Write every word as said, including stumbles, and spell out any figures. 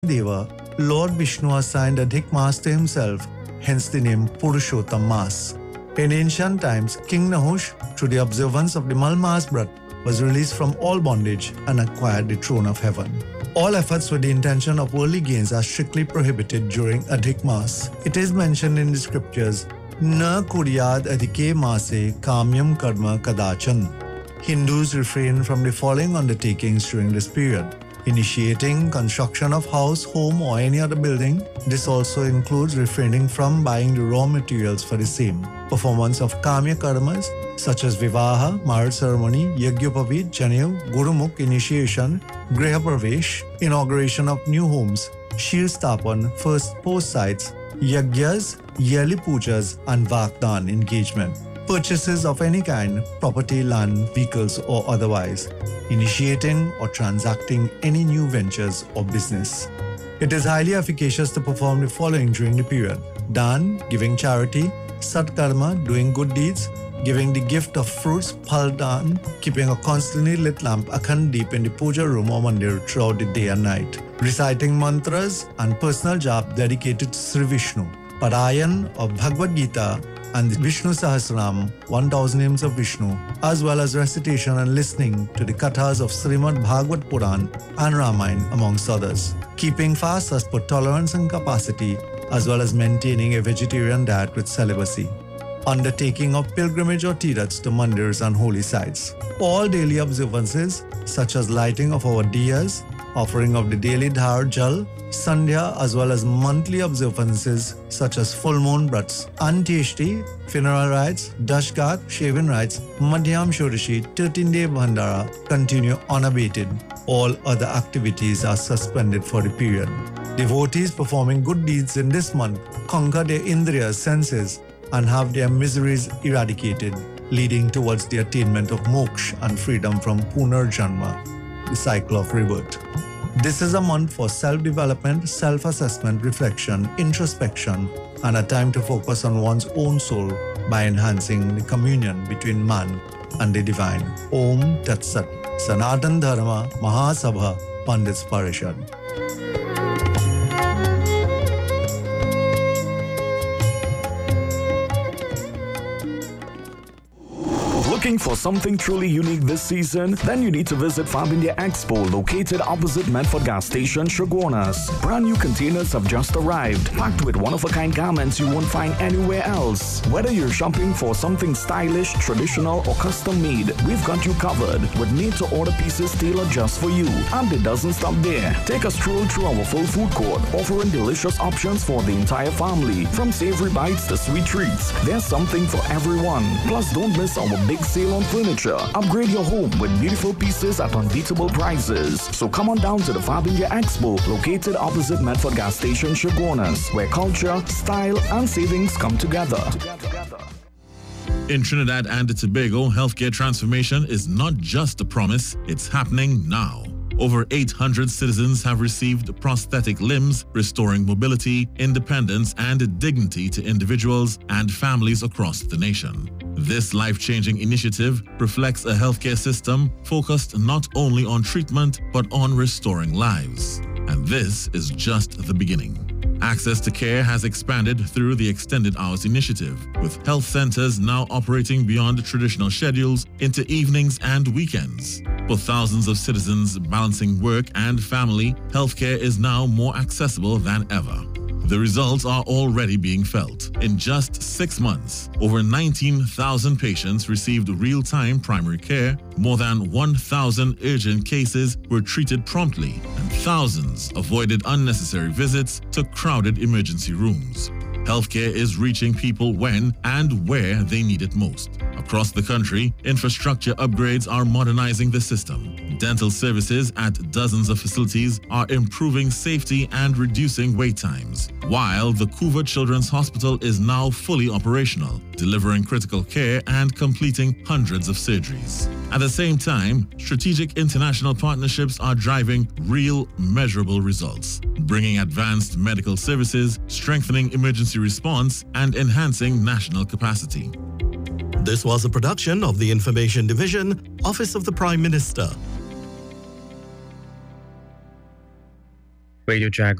Deva, Lord Vishnu assigned a Adhik Maas to himself, hence the name Purushottam Maas. In ancient times, King Nahush, through the observance of the Malmas Brat, was released from all bondage and acquired the throne of heaven. All efforts with the intention of worldly gains are strictly prohibited during Adhik Maas. It is mentioned in the scriptures, Na kuryad adhike maase kamyam karma kadachan. Hindus refrain from the following undertakings during this period: initiating construction of house, home or any other building. This also includes refraining from buying the raw materials for the same. Performance of kamya karmas such as vivaha, marriage ceremony, yagyopavid, janev, gurumukh initiation, griha pravesh, inauguration of new homes, shir stapan, first post sites, yagyas, yearly pujas and vakdan engagement. Purchases of any kind, property, land, vehicles or otherwise, initiating or transacting any new ventures or business. It is highly efficacious to perform the following during the period: Dan, giving charity; Satkarma, doing good deeds; giving the gift of fruits, Paldan; keeping a constantly lit lamp akhand deep in the puja room or mandir throughout the day and night; reciting mantras and personal jap dedicated to Sri Vishnu; Parayan of Bhagavad Gita and the Vishnu Sahasranam, one thousand names of Vishnu, as well as recitation and listening to the kathas of Srimad Bhagavad Puran and Ramayana, amongst others; keeping fast as per tolerance and capacity, as well as maintaining a vegetarian diet with celibacy; undertaking of pilgrimage or tirthas to mandirs and holy sites; all daily observances such as lighting of our diyas, offering of the daily dhar jal, sandhya, as well as monthly observances such as full moon brats, antyeshti, funeral rites, dashgat, shaving rites, madhyam shodashi, thirteen-day bhandara continue unabated. All other activities are suspended for the period. Devotees performing good deeds in this month conquer their indriyas, senses, and have their miseries eradicated, leading towards the attainment of moksha and freedom from punarjanma, the cycle of rebirth. This is a month for self-development, self-assessment, reflection, introspection, and a time to focus on one's own soul by enhancing the communion between man and the divine. Om Tat Sat. Sanatan Dharma Mahasabha Pandits Parishad. Looking for something truly unique this season? Then you need to visit Fab India Expo, located opposite Medford Gas Station, Shogunas. Brand new containers have just arrived, packed with one-of-a-kind garments you won't find anywhere else. Whether you're shopping for something stylish, traditional, or custom-made, we've got you covered with made-to-order pieces tailored just for you. And it doesn't stop there. Take a stroll through our full food court, offering delicious options for the entire family. From savory bites to sweet treats, there's something for everyone. Plus, don't miss our big sale on furniture. Upgrade your home with beautiful pieces at unbeatable prices. So come on down to the Fab India Expo, located opposite Medford Gas Station, Shogunas, where culture, style, and savings come together. In Trinidad and Tobago, healthcare transformation is not just a promise, it's happening now. Over eight hundred citizens have received prosthetic limbs, restoring mobility, independence, and dignity to individuals and families across the nation. This life-changing initiative reflects a healthcare system focused not only on treatment but on restoring lives. And this is just the beginning. Access to care has expanded through the Extended Hours Initiative, with health centers now operating beyond traditional schedules into evenings and weekends. For thousands of citizens balancing work and family, healthcare is now more accessible than ever. The results are already being felt. In just six months, over nineteen thousand patients received real-time primary care, more than one thousand urgent cases were treated promptly, and thousands avoided unnecessary visits to crowded emergency rooms. Healthcare is reaching people when and where they need it most. Across the country, infrastructure upgrades are modernizing the system. Dental services at dozens of facilities are improving safety and reducing wait times, while the Couva Children's Hospital is now fully operational, delivering critical care and completing hundreds of surgeries. At the same time, strategic international partnerships are driving real, measurable results, bringing advanced medical services, strengthening emergency response, and enhancing national capacity. This was a production of the Information Division, Office of the Prime Minister. Radio Jaguar.